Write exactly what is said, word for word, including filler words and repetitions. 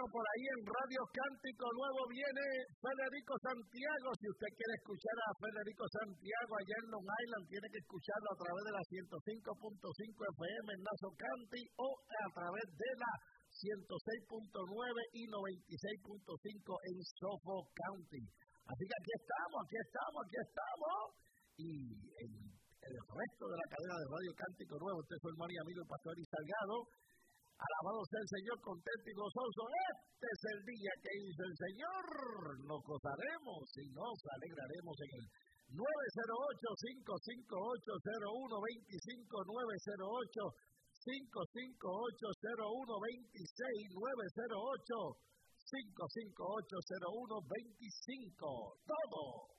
por ahí en Radio Cántico Nuevo viene Federico Santiago. Si usted quiere escuchar a Federico Santiago allá en Long Island, tiene que escucharlo a través de la ciento cinco punto cinco F M en Nassau County o a través de la ciento seis punto nueve y noventa y seis punto cinco en Suffolk County. Así que aquí estamos, aquí estamos, aquí estamos. Y en el resto de la cadena de Radio Cántico Nuevo, usted es su hermano y amigo el pastor Eli Salgado. Alabado sea el Señor, contento y gozoso. Este es el día que hizo el Señor. Nos gozaremos y nos alegraremos en el nueve cero ocho, cinco cinco ocho, cero uno dos cinco, nueve cero ocho, cinco cinco ocho, cero uno dos seis, nueve cero ocho, cinco cinco ocho, cero uno dos cinco. Todo